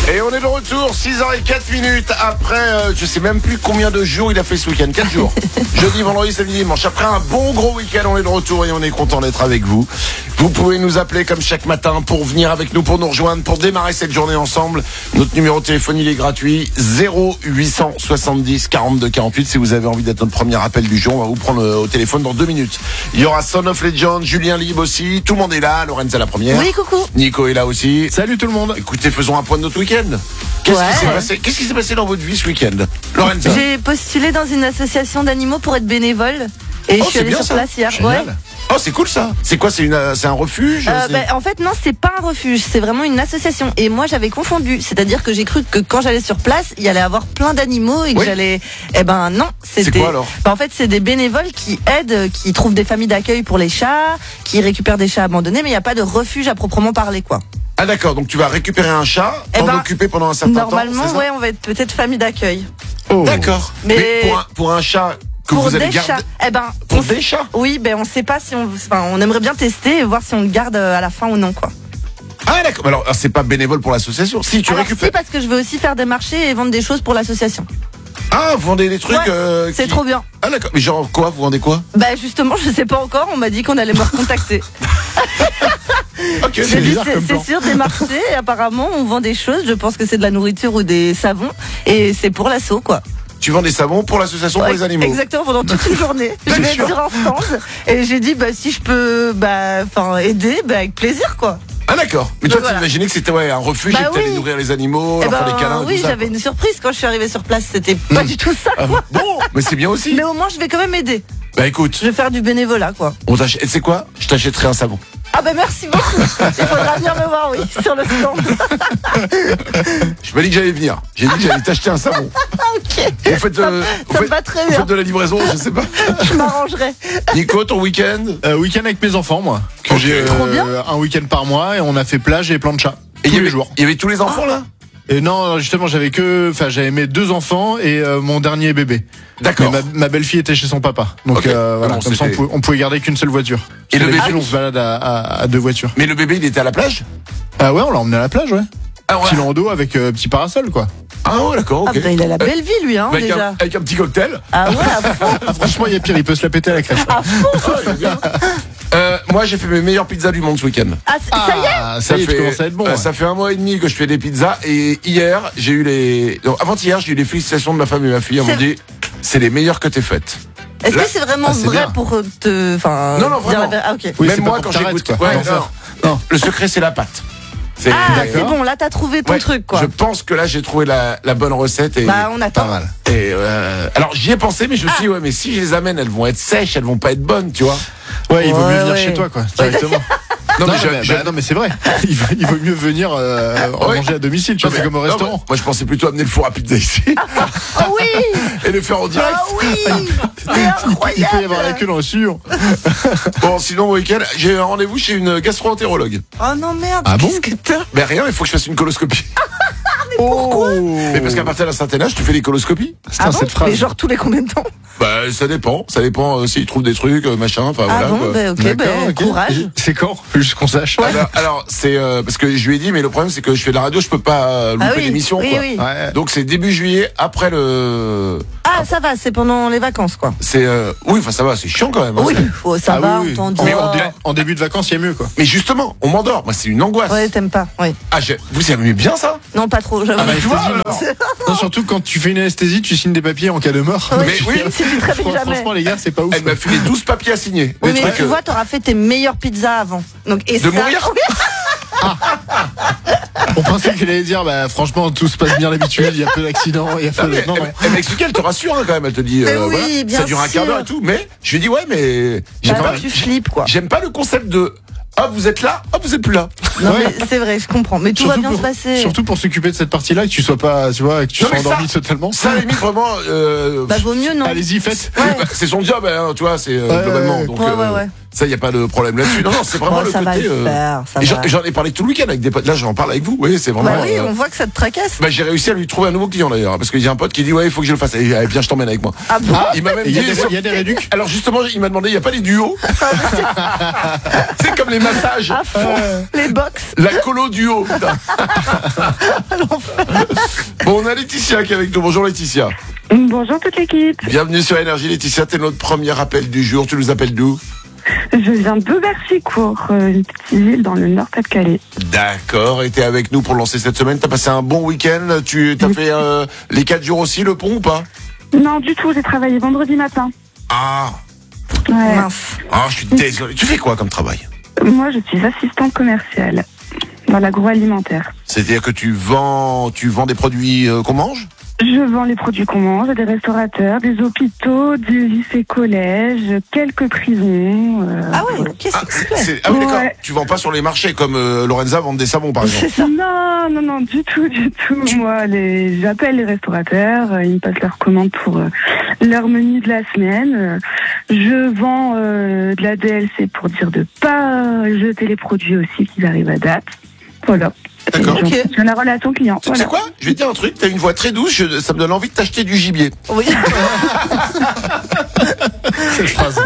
Et on est de retour, 6h04 après, je sais même plus combien de jours il a fait ce week-end, 4 jours. Jeudi, vendredi, samedi, dimanche. Après un bon gros week-end, on est de retour et on est content d'être avec vous. Vous pouvez nous appeler comme chaque matin pour venir avec nous, pour nous rejoindre, pour démarrer cette journée ensemble. Notre numéro de téléphone, il est gratuit, 0870 42 48. Si vous avez envie d'être notre premier appel du jour, on va vous prendre au téléphone dans 2 minutes. Il y aura Son of Legend, Julien Libre aussi, tout le monde est là, Lorenza la première. Oui, coucou. Nico est là aussi. Salut tout le monde. Écoutez, faisons un point de notre week-end. Qu'est-ce qui s'est passé dans votre vie ce week-end, Lorenza? J'ai postulé dans une association d'animaux pour être bénévole et je suis allée sur place hier. Génial. Ouais. Oh, c'est cool ça. C'est quoi? C'est un refuge? En fait, non, c'est pas un refuge, c'est vraiment une association. Et moi, j'avais confondu. C'est-à-dire que j'ai cru que quand j'allais sur place, il y allait avoir plein d'animaux et que j'allais. Eh ben non, c'était. C'est quoi alors? En fait, c'est des bénévoles qui aident, qui trouvent des familles d'accueil pour les chats, qui récupèrent des chats abandonnés, mais il n'y a pas de refuge à proprement parler, quoi. Ah d'accord, donc tu vas récupérer un chat, t'en occuper pendant un certain temps. Normalement, ouais, on va être peut-être famille d'accueil. Oh. D'accord. Mais pour un chat que pour vous allez des garder. Chats. Pour des chats. Oui, on sait pas si on aimerait bien tester et voir si on le garde à la fin ou non, quoi. Ah d'accord. Alors c'est pas bénévole pour l'association. Si tu récupères. Si, parce que je veux aussi faire des marchés et vendre des choses pour l'association. Ah, vous vendez des trucs. Ouais, c'est trop bien. Ah d'accord. Mais genre quoi? Vous vendez quoi? Justement, je sais pas encore. On m'a dit qu'on allait me recontacter. Ok, c'est sûr, des marchés. Et apparemment, on vend des choses. Je pense que c'est de la nourriture ou des savons. Et c'est pour l'asso, quoi. Tu vends des savons pour l'association pour les animaux. Exactement, pendant toute une journée. Je vais être sur un stand. Et j'ai dit, si je peux aider, avec plaisir, quoi. Ah d'accord. Mais toi, t'imaginais que c'était un refuge et que t'allais nourrir les animaux, leur faire des câlins. Oui, tout ça, j'avais une surprise quand je suis arrivée sur place. C'était pas du tout ça, quoi. Bon, mais c'est bien aussi. Mais au moins, je vais quand même aider. Écoute. Je vais faire du bénévolat, quoi. C'est quoi? Je t'achèterai un savon. Ah merci beaucoup. Il faudra venir me voir, oui, sur le stand. Je m'as dit que j'allais venir. J'ai dit que j'allais t'acheter un savon. Ok. Ça me va très bien. Vous faites de la livraison, je sais pas. Je m'arrangerai. Nico, ton week-end? Week-end avec mes enfants, moi. J'ai un week-end par mois et on a fait plage et plan de chat. Et tous les jours. Il y avait tous les enfants là? Et non, justement, j'avais mes 2 enfants et mon dernier bébé. D'accord. Mais ma belle-fille était chez son papa. Donc comme ça, on pouvait garder qu'une seule voiture. Et le bébé, on se balade à 2 voitures. Mais le bébé, il était à la plage? Ah ouais, on l'a emmené à la plage, ouais. Ah ouais. Petit landau avec petit parasol, quoi. Ah ouais, d'accord, ok. Il a la belle vie, lui, déjà. Avec un petit cocktail. Ah ouais, à fond. Franchement, il y a pire, il peut se la péter à la crèche. À fond. Moi, j'ai fait mes meilleures pizzas du monde ce week-end. Ça y est, tu commences à être bon. Ça fait 1 mois et demi que je fais des pizzas et hier, avant-hier, j'ai eu les félicitations de ma femme et ma fille. Elles m'ont dit, c'est les meilleures que t'aies faites. Est-ce que c'est vraiment vrai bien. Pour te, non, vraiment. Ah, ok. Oui, même moi, quand j'écoute. Non. Le secret, c'est la pâte. C'est bon, là t'as trouvé ton truc, quoi. Je pense que là j'ai trouvé la bonne recette et on attend. Pas mal. Et alors j'y ai pensé, mais je me suis dit mais si je les amène, elles vont être sèches, elles vont pas être bonnes, tu vois. Ouais, il vaut mieux venir chez toi, quoi, directement. Non mais c'est vrai. Il vaut mieux venir manger à domicile, tu vois, c'est comme au restaurant. Moi je pensais plutôt amener le four à pizza ici. Ah oui. Et le faire en direct. Ah oui. C'est incroyable. Il peut y avoir la queue dans le sûr. Bon, sinon au week-end, j'ai un rendez-vous chez une gastro-entérologue. Oh non merde. Ah bon? Qu'est-ce que t'as? Ben rien, il faut que je fasse une coloscopie. Mais pourquoi? Mais parce qu'à partir d'un certain âge, tu fais des coloscopies. Ah bon? Cette phrase. Mais genre tous les combien de temps? Ça dépend s'ils trouvent des trucs, machin, enfin voilà. Ok, courage. C'est quand? Juste qu'on sache. Alors c'est parce que je lui ai dit, mais le problème c'est que je fais de la radio, je peux pas louper l'émission, quoi. Oui. Ouais. Donc c'est début juillet, après le. Ah ça va, c'est pendant les vacances, quoi. C'est ça va, c'est chiant quand même. Oui, ça va, on t'endort. Mais en début de vacances, il y a mieux, quoi. Mais justement, on m'endort. Moi, c'est une angoisse. Ouais, t'aimes pas. Oui. Ah, vous aimez bien ça? Non, pas trop. J'avoue. Non, surtout quand tu fais une anesthésie, tu signes des papiers en cas de mort. Mais oui, si tu te réveilles jamais. Franchement, les gars, c'est pas ouf. Elle m'a filé 12 papiers à signer. Oui, mais tu vois, t'auras fait tes meilleures pizzas avant. Donc, mourir? On pensait qu'elle allait dire, franchement, tout se passe bien d'habitude, il y a peu d'accidents, il y a peu de... Elle m'explique, elle te rassure quand même, elle te dit, bien ça dure un quart d'heure et tout, mais je lui ai dit, mais tu flippes, quoi. J'aime pas le concept de hop, vous êtes là, hop, vous êtes plus là. Non, mais c'est vrai, je comprends. Mais tout va bien se passer. Surtout pour s'occuper de cette partie-là, que tu sois pas, tu vois, que tu sois endormi totalement. Ça, à la limite, vraiment. Vaut mieux, non. Allez-y, faites. Ouais. C'est son job, hein, tu vois, c'est globalement. Donc, ça, il n'y a pas de problème là-dessus. Non, c'est vraiment le ça côté. Va le faire, j'en ai parlé tout le week-end avec des potes. Là, j'en parle avec vous. Oui, c'est vraiment. Oui, on voit que ça te tracasse. J'ai réussi à lui trouver un nouveau client d'ailleurs, parce qu'il y a un pote qui dit il faut que je le fasse. Et viens, je t'emmène avec moi. Ah bon? Il m'a même dit. Il y a des réducs. Alors justement, il m'a demandé, il n'y a pas des duos? C'est comme les massages. À fond. Les boss. box. La colo duo, putain. Bon, on a Laetitia qui est avec nous. Bonjour Laetitia. Bonjour toute l'équipe. Bienvenue sur Énergie. Laetitia, t'es notre premier appel du jour. Tu nous appelles d'où? Je viens de Berchicourt, une petite ville dans le Nord-Pas-de-Calais. D'accord, et t'es avec nous pour lancer cette semaine. T'as passé un bon week-end. Tu t'as fait les 4 jours aussi, le pont ou pas? Non, du tout, j'ai travaillé vendredi matin. Ah, Ouais. Mince. je suis désolé. Tu fais quoi comme travail? Moi, je suis assistante commerciale dans l'agroalimentaire. C'est-à-dire que tu vends des produits qu'on mange? Je vends les produits qu'on mange à des restaurateurs, des hôpitaux, des lycées-collèges, quelques prisons. Ah ouais, ok, c'est super. Ah oui, d'accord. Ouais. Tu vends pas sur les marchés comme Lorenza vend des savons, par exemple. C'est ça. Non, du tout. Moi, j'appelle les restaurateurs, ils me passent leurs commandes pour leur menu de la semaine. Je vends de la DLC pour dire de pas jeter les produits aussi qu'ils arrivent à date. Voilà. D'accord. Ok. J'ai la relation client. Tu sais quoi? Je vais te dire un truc, t'as une voix très douce, ça me donne envie de t'acheter du gibier. Oui. Cette phrase.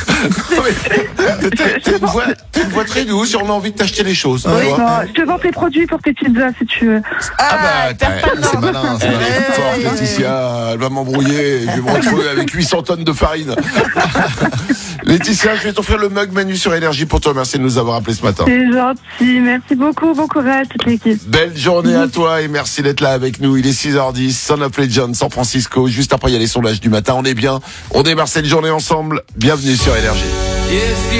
T'as une voix très douce, on a envie de t'acheter les choses. tu Oui. vois. Non, je te vends tes produits pour tes pizzas si tu veux. C'est malin, c'est Elle malin. est forte, Laetitia, elle va m'embrouiller, je vais me retrouver avec 800 tonnes de farine. Laetitia, je vais t'offrir le mug Manu sur Énergie pour te remercier de nous avoir appelé ce matin. C'est gentil, merci beaucoup, bon courage toute l'équipe. Belle journée à toi et merci d'être là avec nous. Il est 6h10, Son of Legend, San Francisco. Juste après, il y a les sondages du matin. On est bien, on démarre cette journée ensemble. Bienvenue sur Énergie.